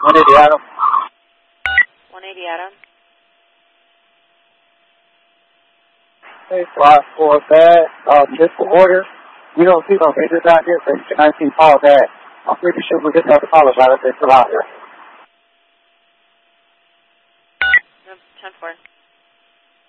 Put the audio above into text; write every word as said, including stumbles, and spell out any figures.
one eighty Adam. one eighty Adam. Hey, five four bad. Uh, just for order. We don't see no papers out here, so you can actually call that. I'm pretty sure we just have to call about it. They still out here.